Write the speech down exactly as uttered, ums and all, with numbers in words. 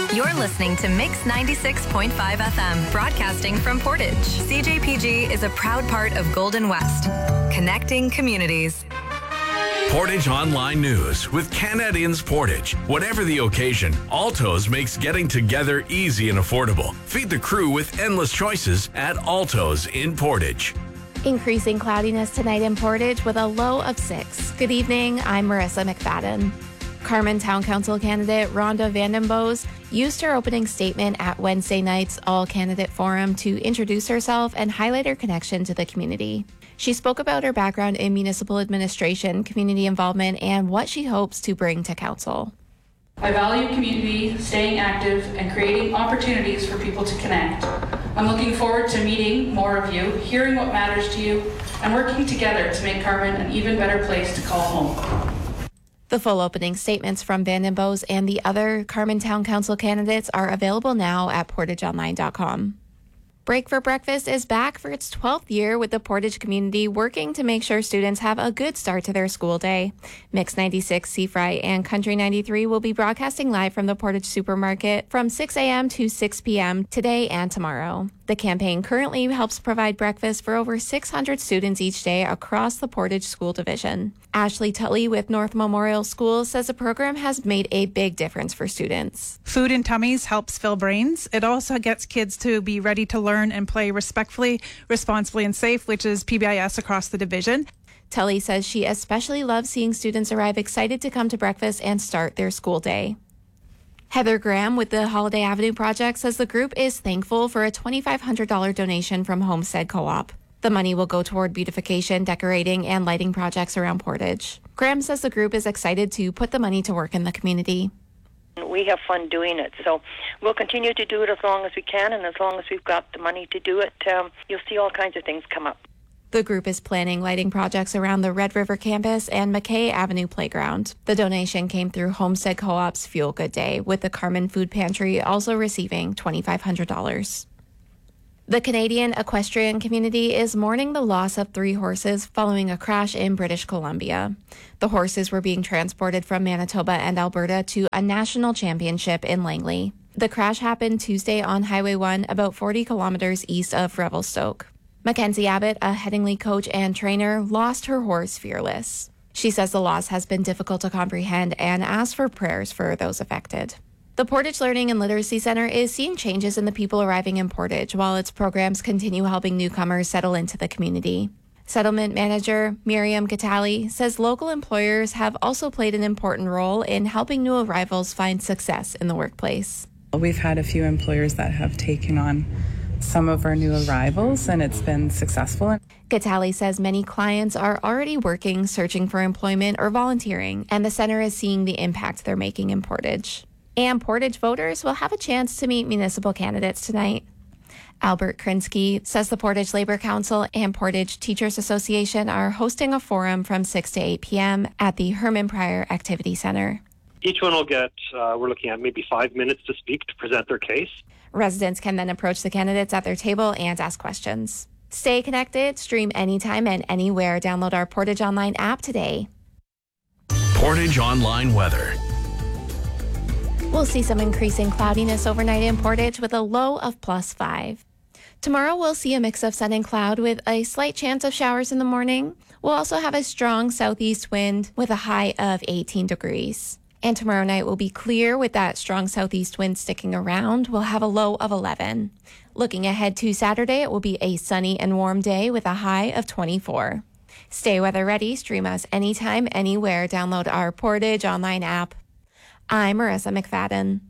You're listening to Mix ninety-six point five F M, broadcasting from Portage. C J P G is a proud part of Golden West, connecting communities. Portage Online News with Canadians Portage. Whatever the occasion, Alto's makes getting together easy and affordable. Feed the crew with endless choices at Alto's in Portage. Increasing cloudiness tonight in Portage with a low of six. Good evening, I'm Marissa McFadden. Carman Town Council candidate Rhonda Vandenbos used her opening statement at Wednesday night's All-Candidate Forum to introduce herself and highlight her connection to the community. She spoke about her background in municipal administration, community involvement, and what she hopes to bring to council. I value community, staying active, and creating opportunities for people to connect. I'm looking forward to meeting more of you, hearing what matters to you, and working together to make Carman an even better place to call home. The full opening statements from Vandenbos and the other Carman Town Council candidates are available now at portage online dot com. Break for Breakfast is back for its twelfth year with the Portage community working to make sure students have a good start to their school day. Mix ninety-six, Seafry, and Country ninety-three will be broadcasting live from the Portage Supermarket from six a.m. to six p.m. today and tomorrow. The campaign currently helps provide breakfast for over six hundred students each day across the Portage School Division. Ashley Tully with North Memorial School says the program has made a big difference for students. Food in tummies helps fill brains. It also gets kids to be ready to learn and play respectfully, responsibly, and safe, which is P B I S across the division. Tully says she especially loves seeing students arrive excited to come to breakfast and start their school day. Heather Graham with the Holiday Avenue Project says the group is thankful for a twenty-five hundred dollars donation from Homestead Co-op. The money will go toward beautification, decorating, and lighting projects around Portage. Graham says the group is excited to put the money to work in the community. We have fun doing it, so we'll continue to do it as long as we can, and as long as we've got the money to do it, um, you'll see all kinds of things come up. The group is planning lighting projects around the Red River campus and McKay Avenue Playground. The donation came through Homestead Co-op's Fuel Good Day, with the Carman Food Pantry also receiving twenty-five hundred dollars. The Canadian equestrian community is mourning the loss of three horses following a crash in British Columbia. The horses were being transported from Manitoba and Alberta to a national championship in Langley. The crash happened Tuesday on Highway one, about forty kilometers east of Revelstoke. Mackenzie Abbott, a Headingley coach and trainer, lost her horse Fearless. She says the loss has been difficult to comprehend and asks for prayers for those affected. The Portage Learning and Literacy Center is seeing changes in the people arriving in Portage, while its programs continue helping newcomers settle into the community. Settlement manager Miriam Gatali says local employers have also played an important role in helping new arrivals find success in the workplace. We've had a few employers that have taken on some of our new arrivals, and it's been successful. Gatali says many clients are already working, searching for employment, or volunteering, and the center is seeing the impact they're making in Portage. And Portage voters will have a chance to meet municipal candidates tonight. Albert Krinsky says the Portage Labour Council and Portage Teachers Association are hosting a forum from six to eight p.m. at the Herman Pryor Activity Centre. Each one will get, uh, we're looking at maybe five minutes to speak to present their case. Residents can then approach the candidates at their table and ask questions. Stay connected, stream anytime and anywhere. Download our Portage Online app today. Portage Online weather. We'll see some increasing cloudiness overnight in Portage with a low of plus five. Tomorrow we'll see a mix of sun and cloud with a slight chance of showers in the morning. We'll also have a strong southeast wind with a high of eighteen degrees. And tomorrow night will be clear with that strong southeast wind sticking around. We'll have a low of eleven. Looking ahead to Saturday, it will be a sunny and warm day with a high of twenty-four. Stay weather ready. Stream us anytime, anywhere. Download our Portage Online app. I'm Marissa McFadden.